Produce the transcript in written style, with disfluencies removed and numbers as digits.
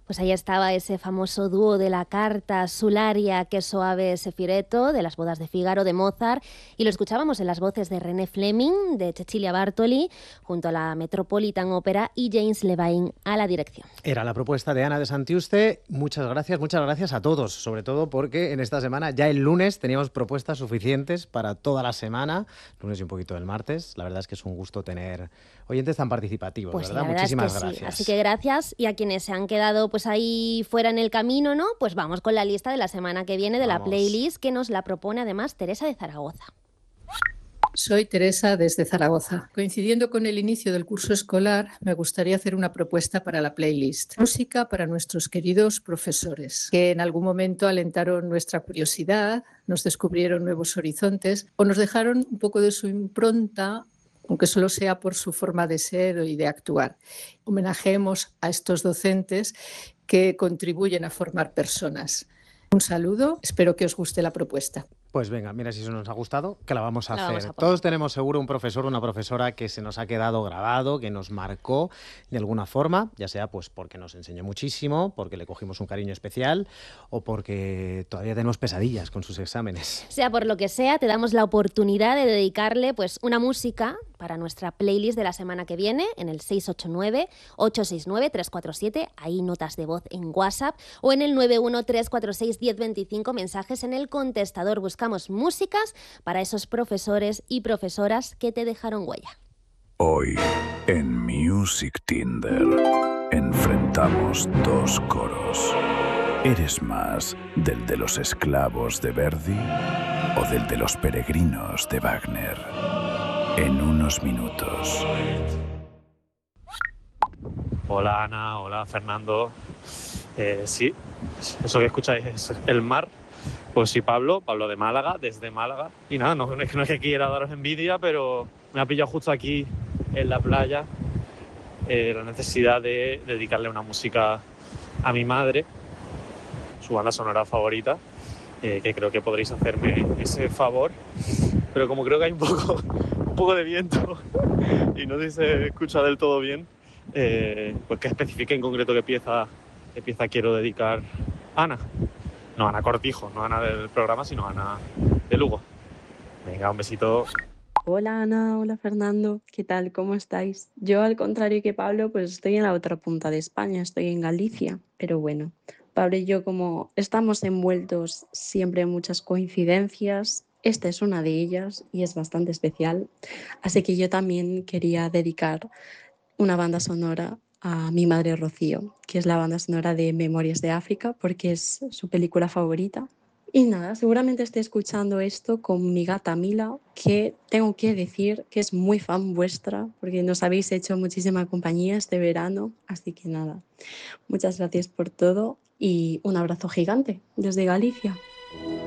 Pues ahí estaba ese famoso dúo de la carta Sularia, Qué suave ese fireto, de las bodas de Fígaro de Mozart, y lo escuchábamos en las voces de René Fleming, de Cecilia Bartoli, junto a la Metropolitan Opera y James Levine a la dirección. Era la propuesta de Ana de Santiuste. Muchas gracias a todos, sobre todo porque en esta semana, ya el lunes, teníamos propuestas suficientes para toda la semana, lunes y un poquito del martes. La verdad es que es un gusto tener oyentes tan participativos, Pues ¿verdad? la verdad Muchísimas es que gracias. sí. Así que gracias, y a quienes se han quedado pues ahí fuera en el camino, ¿no? Pues vamos con la lista de la semana que viene de la playlist, que nos la propone además Teresa de Zaragoza. Soy Teresa desde Zaragoza. Coincidiendo con el inicio del curso escolar, me gustaría hacer una propuesta para la playlist. Música para nuestros queridos profesores, que en algún momento alentaron nuestra curiosidad, nos descubrieron nuevos horizontes o nos dejaron un poco de su impronta, aunque solo sea por su forma de ser y de actuar. Homenajemos a estos docentes que contribuyen a formar personas. Un saludo, espero que os guste la propuesta. Pues venga, mira, si eso nos ha gustado, que la vamos a hacer. Vamos a Todos tenemos seguro un profesor o una profesora que se nos ha quedado grabado, que nos marcó de alguna forma, ya sea pues porque nos enseñó muchísimo, porque le cogimos un cariño especial o porque todavía tenemos pesadillas con sus exámenes. Sea por lo que sea, te damos la oportunidad de dedicarle pues una música para nuestra playlist de la semana que viene en el 689-869-347, ahí notas de voz en WhatsApp, o en el 913461025, mensajes en el contestador. Buscamos músicas para esos profesores y profesoras que te dejaron huella. Hoy, en Music Tinder, enfrentamos dos coros. ¿Eres más del de los esclavos de Verdi o del de los peregrinos de Wagner? En unos minutos. Hola Ana, hola Fernando. Sí, eso que escucháis es El Mar. Pues sí, Pablo de Málaga, desde Málaga. Y nada, no es que quiera daros envidia, pero me ha pillado justo aquí en la playa la necesidad de dedicarle una música a mi madre, su banda sonora favorita, que creo que podréis hacerme ese favor. Pero como creo que hay un poco de viento y no sé si se escucha del todo bien, pues que especifique en concreto qué pieza quiero dedicar a Ana. No Ana Cortijo, no Ana del programa, sino Ana de Lugo. Venga, un besito. Hola Ana, hola Fernando, ¿qué tal? ¿Cómo estáis? Yo, al contrario que Pablo, pues estoy en la otra punta de España, estoy en Galicia, pero bueno, Pablo y yo, como estamos envueltos siempre en muchas coincidencias, esta es una de ellas y es bastante especial, así que yo también quería dedicar una banda sonora a mi madre Rocío, que es la banda sonora de Memorias de África, porque es su película favorita. Y nada, seguramente esté escuchando esto con mi gata Mila, que tengo que decir que es muy fan vuestra, porque nos habéis hecho muchísima compañía este verano. Así que nada, muchas gracias por todo y un abrazo gigante desde Galicia.